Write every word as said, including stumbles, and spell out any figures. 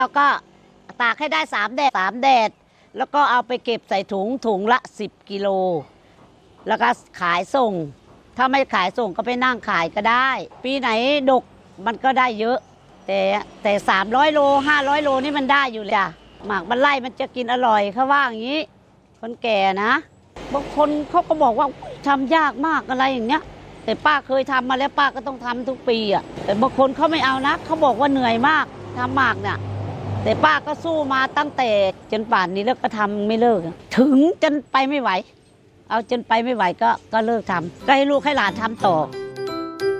แล้วก็ตากให้ได้สามแดดสามแดดแล้วก็เอาไปเก็บใส่ถุงถุงละสิบกิโลแล้วก็ขายส่งถ้าไม่ขายส่งก็ไปนั่งขายก็ได้ปีไหนดกมันก็ได้เยอะแต่แต่สามร้อยโลห้าร้อยโลนี่มันได้อยู่เลยอะหมากมันไล่มันจะกินอร่อยเขาว่าอย่างนี้คนแก่นะบางคนเขาก็บอกว่าทำยากมากอะไรอย่างเงี้ยแต่ป้าเคยทำมาแล้วป้าก็ต้องทำทุกปีอ่ะแต่บางคนเขาไม่เอานะเขาบอกว่าเหนื่อยมากทำหมากเนี่ยแต่ป้าก็สู้มาตั้งแต่จนป่านนี้แล้วก็ทำไม่เลิกถึงจนไปไม่ไหวเอาจนไปไม่ไหวก็ก็เลิกทำก็ให้ลูกให้หลานทำต่อ